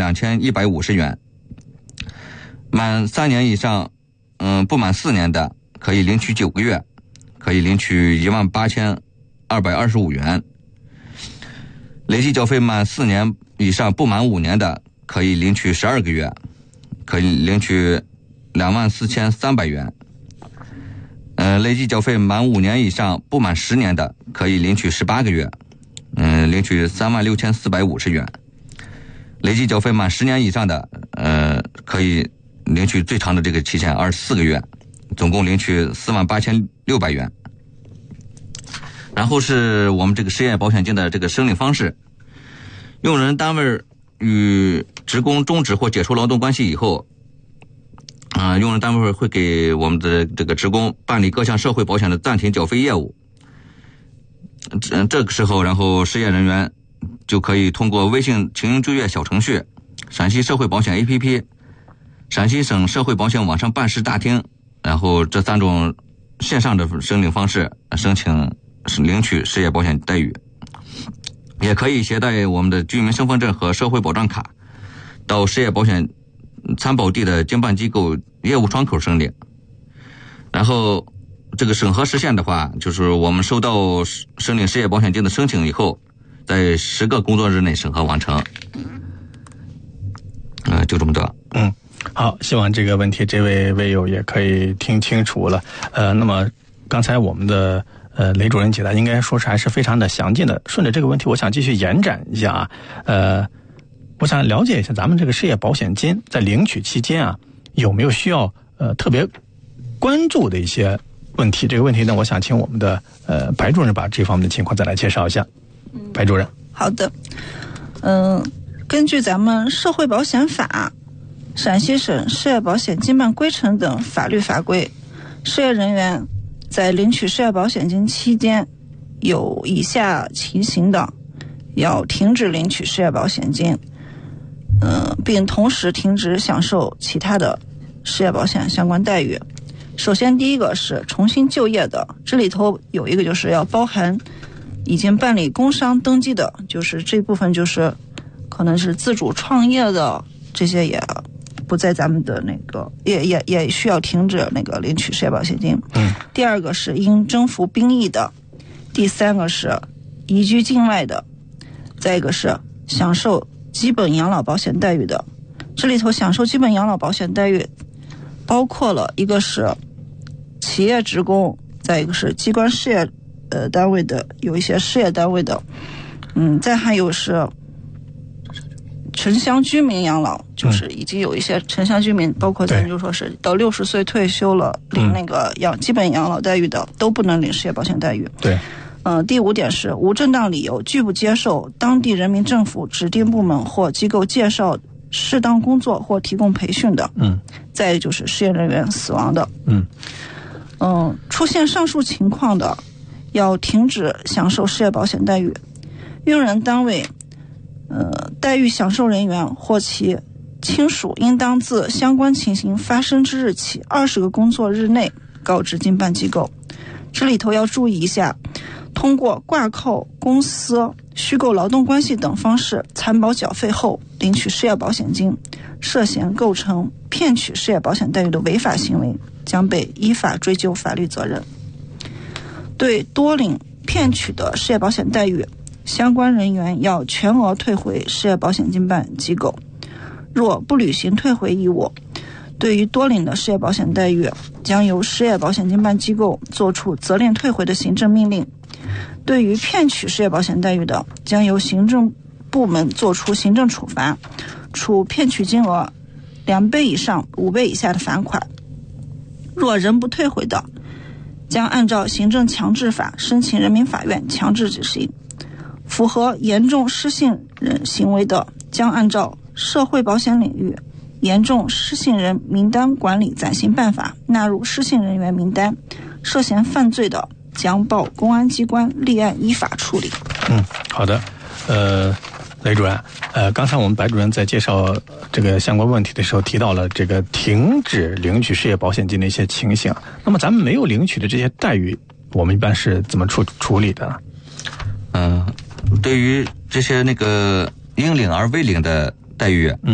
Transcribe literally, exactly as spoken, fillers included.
两千一百五十元。满三年以上，嗯，不满四年的可以领取九个月，可以领取一万八千二百二十五元。累计缴费满四年以上不满五年的可以领取十二个月，可以领取两万四千三百元。呃，累计缴费满五年以上不满十年的可以领取十八个月，嗯、呃，领取三万六千四百五十元。累计缴费满十年以上的，呃，可以领取最长的这个期限二十四个月，总共领取四万八千六百元。然后是我们这个失业保险金的这个申领方式，用人单位与职工终止或解除劳动关系以后，啊、呃，用人单位会给我们的这个职工办理各项社会保险的暂停缴费业务。这这个时候，然后失业人员就可以通过微信情营就业小程序、陕西社会保险 A P P、陕西省社会保险网上办事大厅，然后这三种线上的申领方式申请领取失业保险待遇。也可以携带我们的居民身份证和社会保障卡到失业保险参保地的经办机构业务窗口申领。然后这个审核时限的话，就是我们收到申领失业保险金的申请以后，在十个工作日内审核完成。呃，就这么多。 嗯，好，希望这个问题这位微友也可以听清楚了。呃，那么刚才我们的呃雷主任解答应该说是还是非常的详尽的。顺着这个问题，我想继续延展一下啊。呃，我想了解一下咱们这个失业保险金在领取期间啊，有没有需要呃特别关注的一些问题？这个问题呢，我想请我们的呃白主任把这方面的情况再来介绍一下。白主任。 好的，嗯、呃，根据咱们社会保险法、陕西省失业保险经办规程等法律法规，失业人员在领取失业保险金期间有以下情形的，要停止领取失业保险金，嗯、呃，并同时停止享受其他的失业保险相关待遇。首先第一个是重新就业的，这里头有一个就是要包含已经办理工商登记的，就是这部分就是可能是自主创业的，这些也不在咱们的那个也也也需要停止那个领取失业保险金。 嗯。 第二个是因征服兵役的，第三个是移居境外的，再一个是享受基本养老保险待遇的。这里头享受基本养老保险待遇包括了一个是企业职工，再一个是机关事业呃单位的，有一些事业单位的，嗯，再还有是城乡居民养老，就是已经有一些城乡居民，包括咱就说是到六十岁退休了，领那个养基本养老待遇的，都不能领失业保险待遇。 对。 嗯、呃，第五点是无正当理由拒不接受当地人民政府指定部门或机构介绍适当工作或提供培训的。 嗯。 再就是失业人员死亡的。 嗯。 嗯、呃，出现上述情况的，要停止享受失业保险待遇。用人单位呃，待遇享受人员或其亲属应当自相关情形发生之日起二十个工作日内告知经办机构。这里头要注意一下，通过挂靠公司、虚构劳动关系等方式参保缴费后领取失业保险金，涉嫌构成骗取失业保险待遇的违法行为，将被依法追究法律责任。对多领骗取的失业保险待遇，相关人员要全额退回失业保险经办机构。若不履行退回义务，对于多领的失业保险待遇，将由失业保险经办机构作出责令退回的行政命令。对于骗取失业保险待遇的，将由行政部门作出行政处罚，处骗取金额两倍以上五倍以下的罚款。若仍不退回的，将按照行政强制法申请人民法院强制执行。符合严重失信人行为的，将按照社会保险领域严重失信人名单管理暂行办法纳入失信人员名单。涉嫌犯罪的，将报公安机关立案依法处理。 嗯，好的。呃，雷主任，呃，刚才我们白主任在介绍这个相关问题的时候提到了这个停止领取失业保险金的一些情形。那么咱们没有领取的这些待遇，我们一般是怎么处处理的？ 嗯、呃，对于这些那个应领而未领的待遇， 嗯。